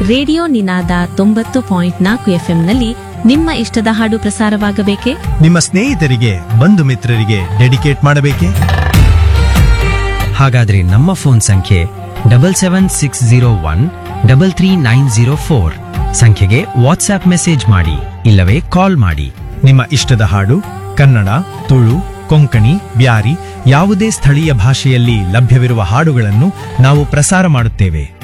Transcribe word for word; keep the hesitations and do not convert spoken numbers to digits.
Radio ನಿನಾದ ತೊಂಬತ್ತು point ನಾಲ್ಕು ಎಫ್ಎಂನಲ್ಲಿ ನಿಮ್ಮ ಇಷ್ಟದ ಹಾಡು ಪ್ರಸಾರವಾಗಬೇಕೇ? ನಿಮ್ಮ ಸ್ನೇಹಿತರಿಗೆ ಬಂಧು ಮಿತ್ರರಿಗೆ ಡೆಡಿಕೇಟ್ ಮಾಡಬೇಕೇ? ಹಾಗಾದ್ರೆ ನಮ್ಮ ಫೋನ್ ಸಂಖ್ಯೆ double seven six zero one double three nine zero four ಸಂಖ್ಯೆಗೆ ವಾಟ್ಸ್ಆಪ್ ಮೆಸೇಜ್ ಮಾಡಿ ಇಲ್ಲವೇ ಕಾಲ್ ಮಾಡಿ. ನಿಮ್ಮ ಇಷ್ಟದ ಹಾಡು ಕನ್ನಡ, ತುಳು, ಕೊಂಕಣಿ, ಬ್ಯಾರಿ ಯಾವುದೇ ಸ್ಥಳೀಯ ಭಾಷೆಯಲ್ಲಿ ಲಭ್ಯವಿರುವ ಹಾಡುಗಳನ್ನು ನಾವು ಪ್ರಸಾರ ಮಾಡುತ್ತೇವೆ.